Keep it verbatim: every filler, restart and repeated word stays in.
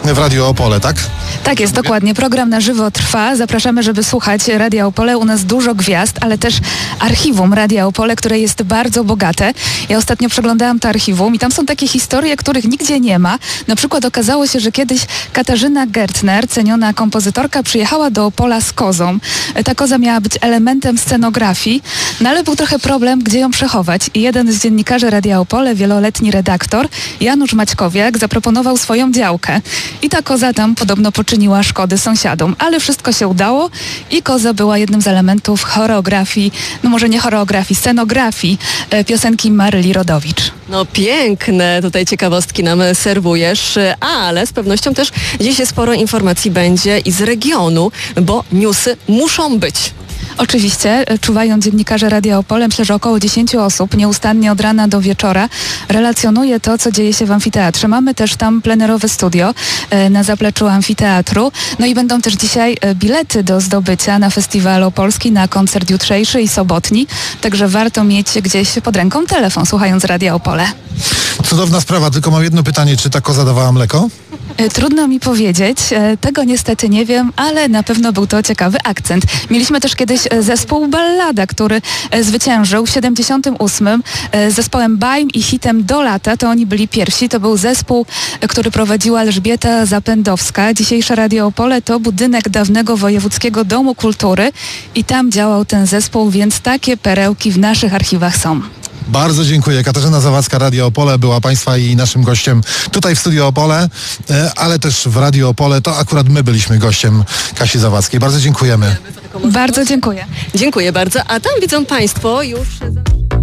w Radiu Opole, tak? Tak jest, dokładnie. Program na żywo trwa. Zapraszamy, żeby słuchać Radia Opole. U nas dużo gwiazd, ale też archiwum Radia Opole, które jest bardzo bogate. Ja ostatnio przeglądałam to archiwum i tam są takie historie, których nigdzie nie ma. Na przykład okazało się, że kiedyś Katarzyna Gertner, ceniona kompozytorka, przyjechała do Opola z kozą. Ta koza miała być elementem scenografii, no ale był trochę problem, gdzie ją przechować. I jeden z dziennikarzy Radia Opole, wieloletni redaktor, Janusz Maćkowiak, zaproponował swoją działkę. I ta koza tam podobno poczyniła szkody sąsiadom, ale wszystko się udało i koza była jednym z elementów choreografii, no może nie choreografii, scenografii e, piosenki Maryli Rodowicz. No piękne tutaj ciekawostki nam serwujesz, ale z pewnością też dziś sporo informacji będzie i z regionu, bo newsy muszą być. Oczywiście, czuwają dziennikarze Radia Opole, myślę, że około dziesięć osób nieustannie od rana do wieczora relacjonuje to, co dzieje się w amfiteatrze. Mamy też tam plenerowe studio e, na zapleczu amfiteatru. No i będą też dzisiaj e, bilety do zdobycia na Festiwal Opolski, na koncert jutrzejszy i sobotni. Także warto mieć gdzieś pod ręką telefon, słuchając Radia Opole. Cudowna sprawa, tylko mam jedno pytanie, czy ta koza dawała mleko? Trudno mi powiedzieć, tego niestety nie wiem, ale na pewno był to ciekawy akcent. Mieliśmy też kiedyś zespół Ballada, który zwyciężył w siedemdziesiątym ósmym z zespołem Bajm i hitem Do lata. To oni byli pierwsi. To był zespół, który prowadziła Elżbieta Zapędowska. Dzisiejsze Radio Opole to budynek dawnego Wojewódzkiego Domu Kultury i tam działał ten zespół, więc takie perełki w naszych archiwach są. Bardzo dziękuję. Katarzyna Zawadzka, Radio Opole, była Państwa i naszym gościem tutaj w Studio Opole, ale też w Radio Opole. To akurat my byliśmy gościem Kasi Zawadzkiej. Bardzo dziękujemy. Bardzo dziękuję. Dziękuję bardzo. A tam widzą Państwo już...